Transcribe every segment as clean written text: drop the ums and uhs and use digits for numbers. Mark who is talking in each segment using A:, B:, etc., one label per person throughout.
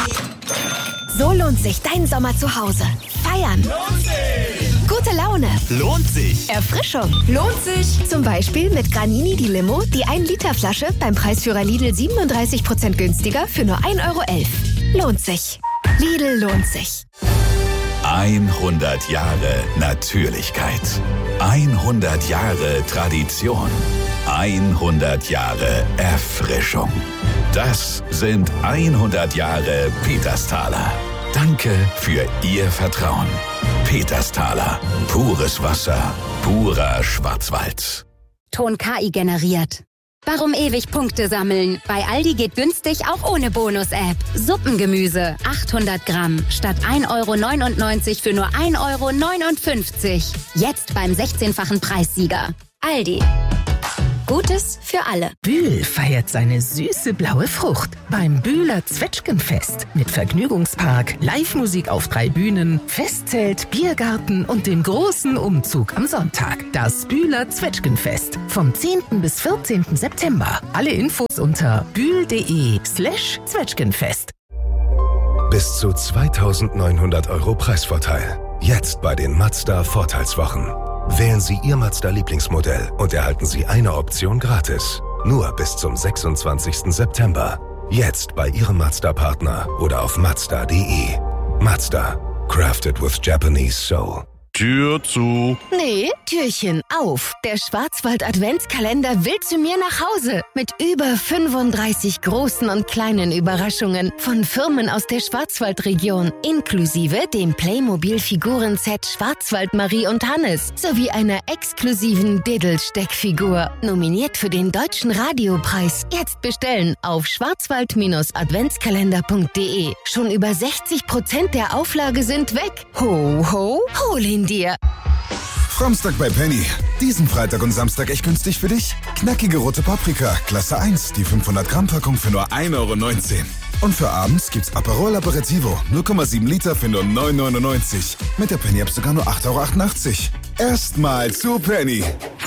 A: ab. So lohnt sich dein Sommer zu Hause. Feiern.
B: Lohnt sich.
A: Gute Laune.
B: Lohnt sich.
A: Erfrischung. Lohnt sich. Zum Beispiel mit Granini die Limo, die 1-Liter-Flasche beim Preisführer Lidl 37% günstiger für nur 1,11 €. Lohnt sich. Lidl lohnt sich.
C: 100 Jahre Natürlichkeit. 100 Jahre Tradition. 100 Jahre Erfrischung. Das sind 100 Jahre Petersthaler. Danke für Ihr Vertrauen. Petersthaler. Pures Wasser. Purer Schwarzwald.
D: Ton KI generiert. Warum ewig Punkte sammeln? Bei Aldi geht günstig auch ohne Bonus-App. Suppengemüse 800 Gramm statt 1,99 € für nur 1,59 €. Jetzt beim 16-fachen Preissieger. Aldi. Gutes für alle.
E: Bühl feiert seine süße blaue Frucht beim Bühler Zwetschgenfest. Mit Vergnügungspark, Live-Musik auf 3 Bühnen, Festzelt, Biergarten und dem großen Umzug am Sonntag. Das Bühler Zwetschgenfest. Vom 10. bis 14. September. Alle Infos unter bühl.de/Zwetschgenfest.
F: Bis zu 2.900 € Preisvorteil. Jetzt bei den Mazda Vorteilswochen. Wählen Sie Ihr Mazda-Lieblingsmodell und erhalten Sie eine Option gratis. Nur bis zum 26. September. Jetzt bei Ihrem Mazda-Partner oder auf Mazda.de. Mazda. Crafted with Japanese soul.
G: Tür zu.
A: Nee, Türchen auf. Der Schwarzwald-Adventskalender will zu mir nach Hause. Mit über 35 großen und kleinen Überraschungen von Firmen aus der Schwarzwaldregion. Inklusive dem Playmobil-Figuren-Set Schwarzwald Marie und Hannes. Sowie einer exklusiven Diddle-Steckfigur. Nominiert für den Deutschen Radiopreis. Jetzt bestellen auf schwarzwald-adventskalender.de. Schon über 60% der Auflage sind weg. Ho, ho, hol ihn dir.
H: Samstag bei Penny. Diesen Freitag und Samstag echt günstig für dich? Knackige rote Paprika, Klasse 1, die 500 Gramm Packung für nur 1,19 €. Und für abends gibt's Aperol Aperitivo, 0,7 Liter für nur 9,99 €. Mit der Penny App sogar nur 8,88 €. Erstmal zu Penny.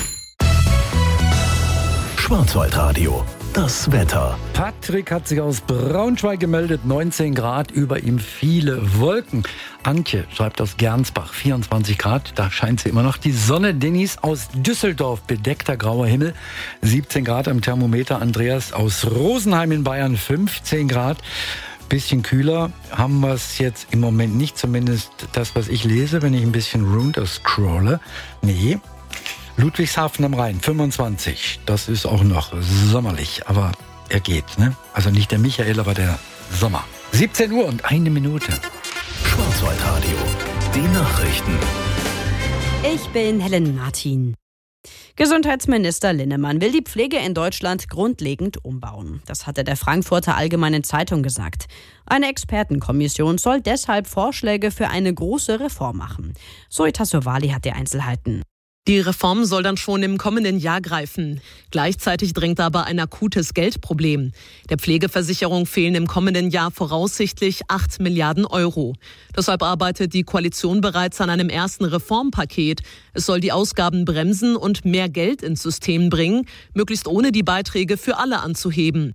F: Schwarzwaldradio. Das Wetter.
I: Patrick hat sich aus Braunschweig gemeldet, 19 Grad, über ihm viele Wolken. Antje schreibt aus Gernsbach, 24 Grad, da scheint sie immer noch die Sonne. Dennis aus Düsseldorf, bedeckter grauer Himmel, 17 Grad am Thermometer. Andreas aus Rosenheim in Bayern, 15 Grad. Bisschen kühler haben wir es jetzt im Moment nicht, zumindest das, was ich lese, wenn ich ein bisschen runter scrolle. Nee. Ludwigshafen am Rhein, 25. Das ist auch noch sommerlich, aber er geht, ne? Also nicht der Michael, aber der Sommer. 17 Uhr und 1 Minute.
F: Schwarzwaldradio. Die Nachrichten.
J: Ich bin Helen Martin. Gesundheitsminister Linnemann will die Pflege in Deutschland grundlegend umbauen. Das hatte der Frankfurter Allgemeinen Zeitung gesagt. Eine Expertenkommission soll deshalb Vorschläge für eine große Reform machen. Zoe Tassovali hat die Einzelheiten.
K: Die Reform soll dann schon im kommenden Jahr greifen. Gleichzeitig drängt aber ein akutes Geldproblem. Der Pflegeversicherung fehlen im kommenden Jahr voraussichtlich 8 Milliarden €. Deshalb arbeitet die Koalition bereits an einem ersten Reformpaket. Es soll die Ausgaben bremsen und mehr Geld ins System bringen, möglichst ohne die Beiträge für alle anzuheben.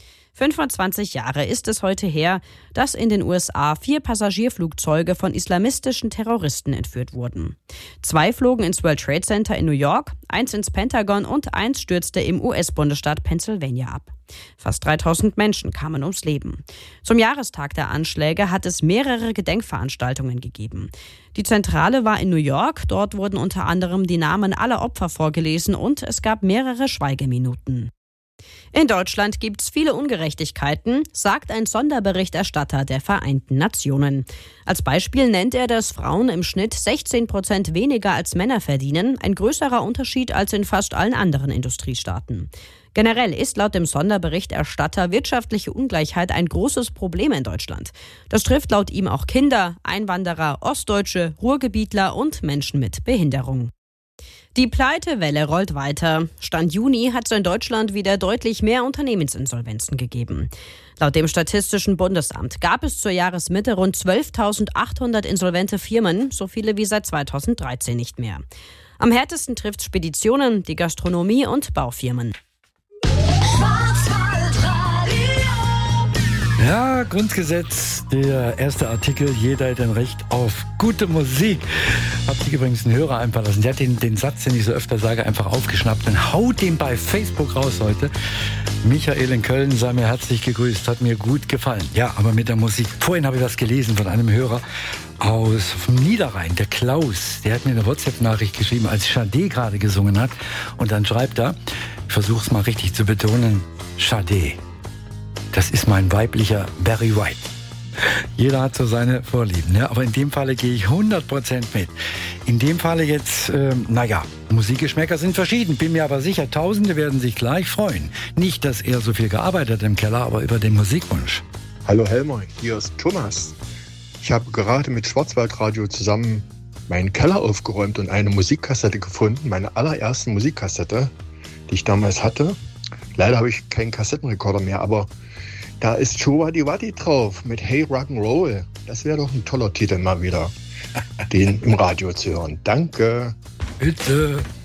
J: 25 Jahre ist es heute her, dass in den USA 4 Passagierflugzeuge von islamistischen Terroristen entführt wurden. 2 flogen ins World Trade Center in New York, 1 ins Pentagon und 1 stürzte im US-Bundesstaat Pennsylvania ab. Fast 3000 Menschen kamen ums Leben. Zum Jahrestag der Anschläge hat es mehrere Gedenkveranstaltungen gegeben. Die Zentrale war in New York, dort wurden unter anderem die Namen aller Opfer vorgelesen und es gab mehrere Schweigeminuten. In Deutschland gibt es viele Ungerechtigkeiten, sagt ein Sonderberichterstatter der Vereinten Nationen. Als Beispiel nennt er, dass Frauen im Schnitt 16% weniger als Männer verdienen, ein größerer Unterschied als in fast allen anderen Industriestaaten. Generell ist laut dem Sonderberichterstatter wirtschaftliche Ungleichheit ein großes Problem in Deutschland. Das trifft laut ihm auch Kinder, Einwanderer, Ostdeutsche, Ruhrgebietler und Menschen mit Behinderung. Die Pleitewelle rollt weiter. Stand Juni hat es in Deutschland wieder deutlich mehr Unternehmensinsolvenzen gegeben. Laut dem Statistischen Bundesamt gab es zur Jahresmitte rund 12.800 insolvente Firmen, so viele wie seit 2013 nicht mehr. Am härtesten trifft Speditionen, die Gastronomie und Baufirmen.
I: Ja, Grundgesetz, der erste Artikel, jeder hat ein Recht auf gute Musik. Hat sich übrigens ein Hörer einfallen lassen. Der hat den Satz, den ich so öfter sage, einfach aufgeschnappt und haut den bei Facebook raus heute. Michael in Köln, sei mir herzlich gegrüßt, hat mir gut gefallen. Ja, aber mit der Musik. Vorhin habe ich was gelesen von einem Hörer vom Niederrhein, der Klaus. Der hat mir eine WhatsApp-Nachricht geschrieben, als Sade gerade gesungen hat. Und dann schreibt er, ich versuche es mal richtig zu betonen, Sade. Das ist mein weiblicher Barry White. Jeder hat so seine Vorlieben, ne? Aber in dem Falle gehe ich 100% mit. In dem Falle jetzt, Musikgeschmäcker sind verschieden. Bin mir aber sicher, Tausende werden sich gleich freuen. Nicht, dass er so viel gearbeitet hat im Keller, aber über den Musikwunsch.
G: Hallo Helmer, hier ist Thomas. Ich habe gerade mit Schwarzwaldradio zusammen meinen Keller aufgeräumt und eine Musikkassette gefunden. Meine allererste Musikkassette, die ich damals hatte. Leider habe ich keinen Kassettenrekorder mehr, aber da ist Chowadi Wadi drauf mit Hey Rock'n'Roll. Das wäre doch ein toller Titel mal wieder, den im Radio zu hören. Danke.
I: Bitte.